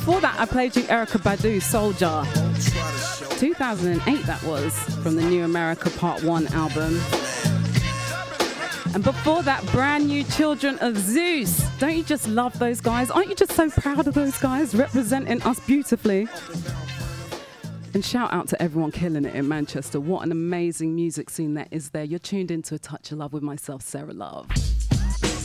before that, I played you Erykah Badu, Soldier. 2008 that was, from the New America Part 1 album. And before that, brand new Children of Zeus. Don't you just love those guys? Aren't you just so proud of those guys representing us beautifully? And shout out to everyone killing it in Manchester. What an amazing music scene that is there. You're tuned into A Touch of Love with myself, Sarah Love.